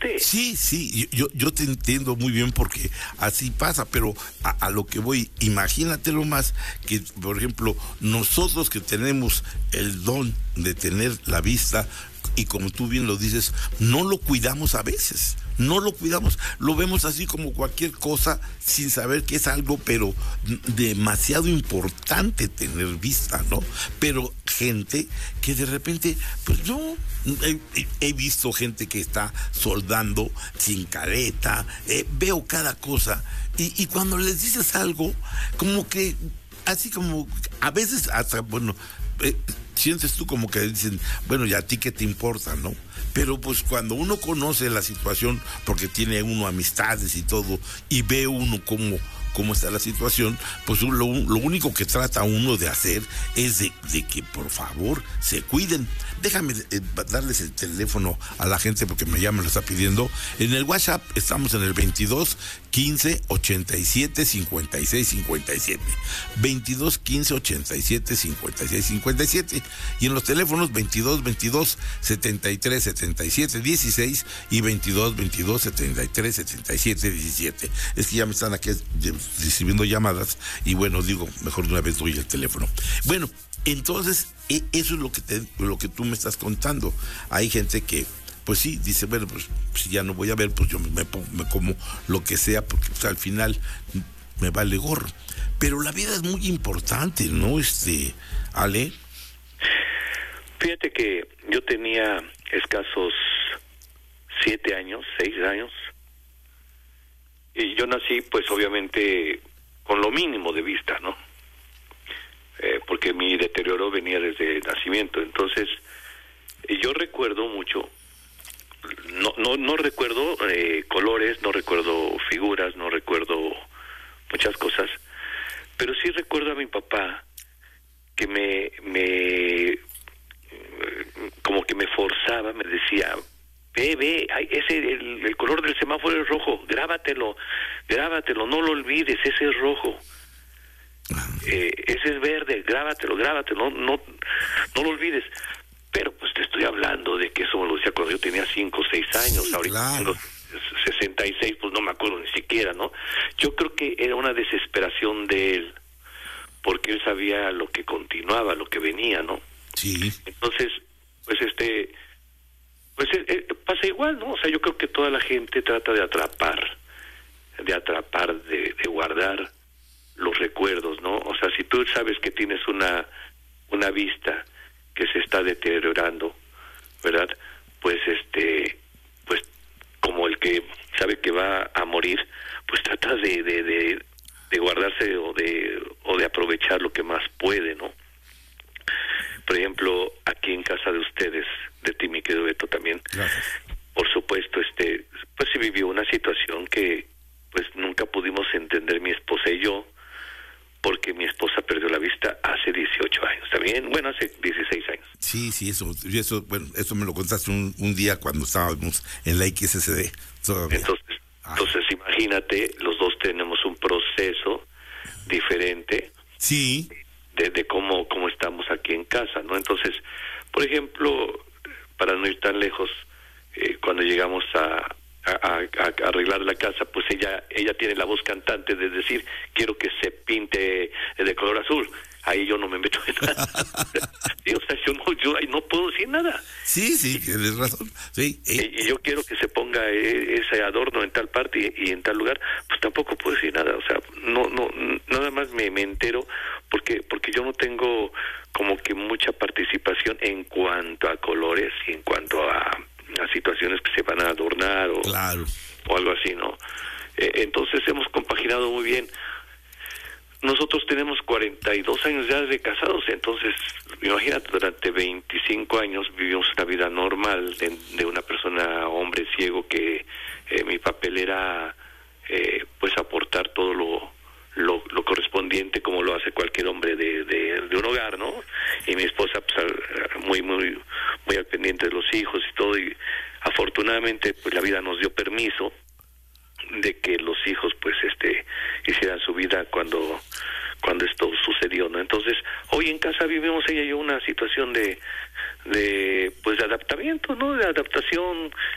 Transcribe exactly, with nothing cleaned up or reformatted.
gente. Sí, sí, yo, yo te entiendo muy bien porque así pasa, pero a, a lo que voy, imagínatelo más que, por ejemplo, nosotros que tenemos el don de tener la vista, y como tú bien lo dices, no lo cuidamos a veces, no lo cuidamos, lo vemos así como cualquier cosa sin saber que es algo, pero demasiado importante tener vista, ¿no? Pero gente que de repente, pues yo he, he visto gente que está soldando sin careta, eh, veo cada cosa, y, y cuando les dices algo, como que, así como, a veces hasta, bueno, eh, sientes tú como que dicen, bueno, ¿y a ti qué te importa, no? Pero pues cuando uno conoce la situación, porque tiene uno amistades y todo, y ve uno cómo, cómo está la situación, pues lo, lo único que trata uno de hacer es de, de que por favor se cuiden. Déjame eh, darles el teléfono a la gente porque me llama, lo está pidiendo. En el WhatsApp estamos en el veintidós quince ochenta y siete cincuenta y seis cincuenta y siete. veintidós quince ochenta y siete cincuenta y seis cincuenta y siete. Y en los teléfonos veintidós veintidós setenta y tres setenta y siete dieciséis y veintidós veintidós setenta y tres setenta y siete diecisiete. Es que ya me están aquí recibiendo llamadas y bueno, digo, mejor de una vez doy el teléfono. Bueno, entonces, eso es lo que te, lo que tú me estás contando. Hay gente que, pues sí, dice, bueno, pues si ya no voy a ver, pues yo me, me, me como lo que sea, porque pues, al final me vale gorro. Pero la vida es muy importante, ¿no, este, Ale? Fíjate que yo tenía escasos siete años, seis años, y yo nací, pues obviamente, con lo mínimo de vista, ¿no? Eh, porque mi deterioro venía desde nacimiento. Entonces, eh, yo recuerdo mucho, no no no recuerdo eh, colores, no recuerdo figuras, no recuerdo muchas cosas, pero sí recuerdo a mi papá que me me como que me forzaba, me decía, ve, ve, ay, ese el, el color del semáforo es rojo, grábatelo, grábatelo, no lo olvides, ese es rojo. Eh, ese es verde, grábatelo, grábatelo, no, no, no lo olvides. Pero pues te estoy hablando de que eso me lo decía cuando yo tenía cinco o seis años, sí, ahorita claro. Tengo sesenta y seis, pues no me acuerdo ni siquiera, ¿no? Yo creo que era una desesperación de él, porque él sabía lo que continuaba, lo que venía, ¿no? Sí. Entonces, pues este, pues eh, eh, pasa igual, ¿no? O sea, yo creo que toda la gente trata de atrapar, de atrapar, de, de guardar los recuerdos, ¿no? O sea, si tú sabes que tienes una una vista que se está deteriorando, ¿verdad? Pues este, pues como el que sabe que va a morir, pues trata de de, de, de guardarse o de o de aprovechar lo que más puede, ¿no? Por ejemplo, aquí en casa de ustedes, de ti, mi querido Beto, también. Gracias. Por supuesto, este, pues se vivió una situación que pues nunca pudimos entender mi esposa y yo, porque mi esposa perdió la vista hace dieciocho años, ¿también? Bueno, hace dieciséis años. Sí, sí, eso, eso, bueno, eso me lo contaste un, un día cuando estábamos en la X S D todavía. Entonces, entonces imagínate, los dos tenemos un proceso diferente. Sí. De, de cómo, cómo estamos aquí en casa, ¿no? Entonces, por ejemplo, para no ir tan lejos, eh, cuando llegamos a A, a, a arreglar la casa, pues ella ella tiene la voz cantante de decir, quiero que se pinte de color azul. Ahí yo no me meto en nada. Sí, o sea, yo no, yo ahí no puedo decir nada. Sí, sí, tienes razón. Sí. Eh. Y, y yo quiero que se ponga eh, ese adorno en tal parte y, y en tal lugar, pues tampoco puedo decir nada. O sea, no no nada más me, me entero porque porque yo no tengo como que mucha participación en cuanto a colores y en cuanto a a situaciones que se van a adornar o, claro. o algo así, ¿no? Eh, entonces hemos compaginado muy bien. Nosotros tenemos cuarenta y dos años ya de casados, entonces imagínate, durante veinticinco años vivimos una vida normal de, de una persona, hombre ciego, que eh, mi papel era eh, pues aportar todo lo, lo lo correspondiente como lo hace cualquier hombre de, de, de un hogar, ¿no? Y mi esposa pues muy muy muy al pendiente de los hijos y todo, y afortunadamente pues la vida nos dio permiso de que los hijos pues este hicieran su vida cuando cuando esto sucedió, ¿no? Entonces, hoy en casa vivimos ella y yo una situación de de pues de adaptamiento, ¿no? De adaptación